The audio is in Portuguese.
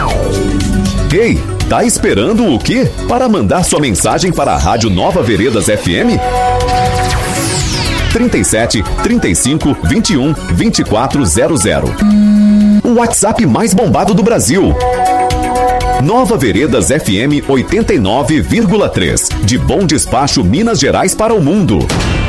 Ei, tá esperando o quê? Para mandar sua mensagem para a Rádio Nova Veredas FM? 37 35 21 2400. O WhatsApp mais bombado do Brasil. Nova Veredas FM 89,3. De Bom Despacho, Minas Gerais para o mundo.